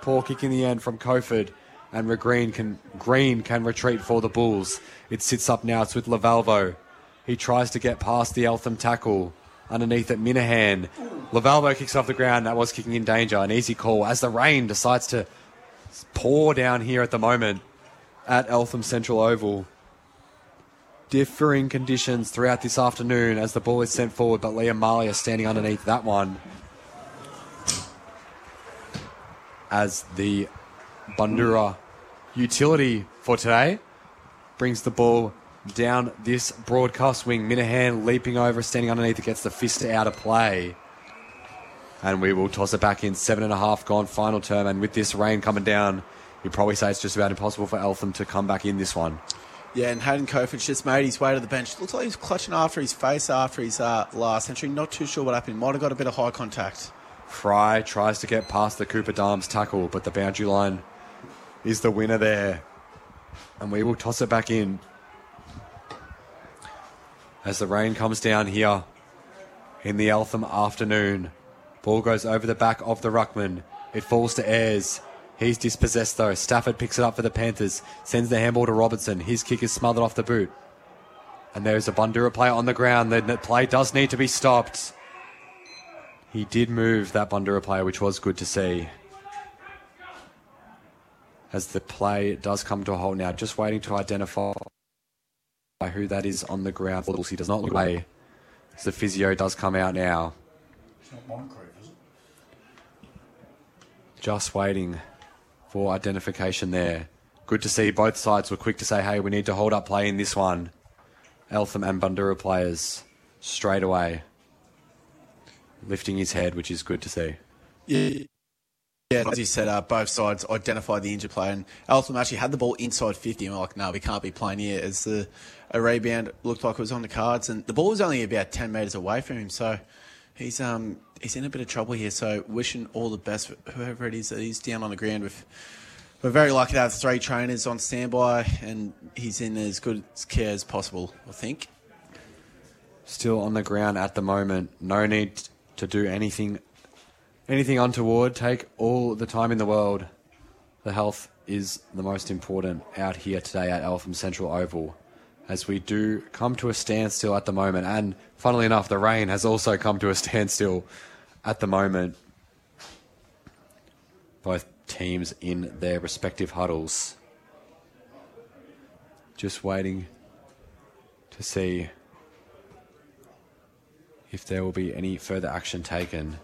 Poor kick in the end from Kofod. And Green can retreat for the Bulls. It sits up now. It's with Lavalvo. He tries to get past the Eltham tackle. Underneath it, Minahan. Lavalvo kicks off the ground. That was kicking in danger. An easy call as the rain decides to pour down here at the moment at Eltham Central Oval. Differing conditions throughout this afternoon as the ball is sent forward, but Liam Malia standing underneath that one. As the Bundoora utility for today brings the ball down this broadcast wing. Minahan leaping over, standing underneath it, gets the fist out of play. And we will toss it back in. 7.5 gone, final term. And with this rain coming down, you'd probably say it's just about impossible for Eltham to come back in this one. Yeah, and Hayden Kofod's just made his way to the bench. Looks like he's clutching after his face after his last entry. Not too sure what happened. Might have got a bit of high contact. Fry tries to get past the Cooper Dams tackle, but the boundary line is the winner there. And we will toss it back in as the rain comes down here in the Eltham afternoon. Ball goes over the back of the ruckman. It falls to Ayres. He's dispossessed though. Stafford picks it up for the Panthers. Sends the handball to Robertson. His kick is smothered off the boot. And there's a Bundoora player on the ground. The play does need to be stopped. He did move, that Bundoora player, which was good to see. As the play does come to a halt now. Just waiting to identify who that is on the ground. He does not look away. As the physio does come out now. It's not Moncrief, is it? Just waiting for identification there. Good to see both sides were quick to say, hey, we need to hold up play in this one. Eltham and Bundoora players straight away lifting his head, which is good to see. Yeah, as you said, both sides identified the injured player, and Eltham actually had the ball inside 50, and we're like, no, we can't be playing here, as a rebound looked like it was on the cards, and the ball was only about 10 metres away from him, so he's in a bit of trouble here, so wishing all the best for whoever it is that he's down on the ground. We're very lucky to have 3 trainers on standby, and he's in as good care as possible, I think. Still on the ground at the moment. No need to do anything untoward. Take all the time in the world. The health is the most important out here today at Eltham Central Oval, as we do come to a standstill at the moment. And funnily enough, the rain has also come to a standstill at the moment. Both teams in their respective huddles. Just waiting to see if there will be any further action taken.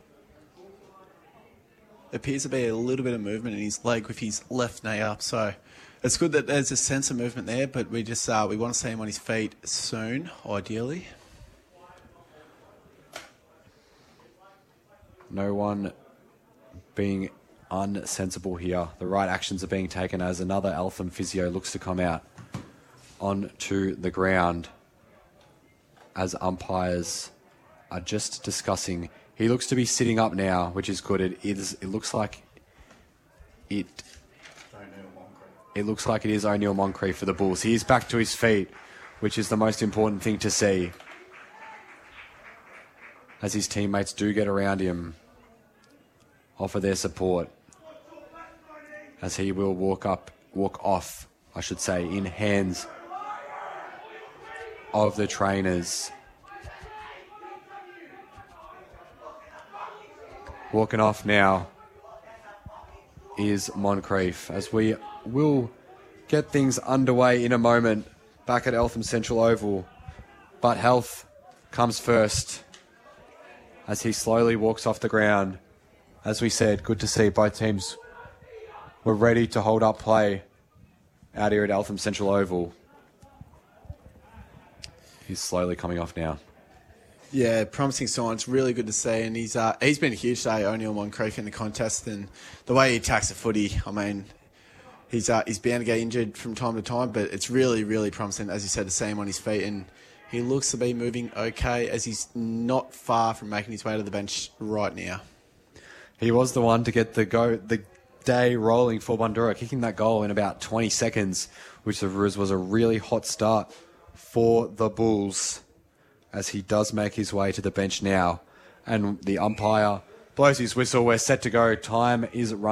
Appears to be a little bit of movement in his leg with his left knee up, so it's good that there's a sense of movement there, but we just we want to see him on his feet soon, ideally. No one being unsensible here. The right actions are being taken as another Eltham physio looks to come out onto the ground as umpires are just discussing. He looks to be sitting up now, which is good. It looks like it is O'Neill Moncrief for the Bulls. He is back to his feet, which is the most important thing to see, as his teammates do get around him, offer their support, as he will walk off, in hands of the trainers. Walking off now is Moncrief, as we will get things underway in a moment back at Eltham Central Oval. But health comes first as he slowly walks off the ground. As we said, good to see both teams were ready to hold up play out here at Eltham Central Oval. He's slowly coming off now. Yeah, promising signs. Really good to see. And he's been huge today, O'Neill Moncrief, in the contest. And the way he attacks the footy, I mean, he's bound to get injured from time to time, but it's really, really promising, as you said, to see him on his feet. And he looks to be moving okay, as he's not far from making his way to the bench right now. He was the one to get the day rolling for Bundoora, kicking that goal in about 20 seconds, which was a really hot start for the Bulls, as he does make his way to the bench now. And the umpire blows his whistle. We're set to go. Time is running.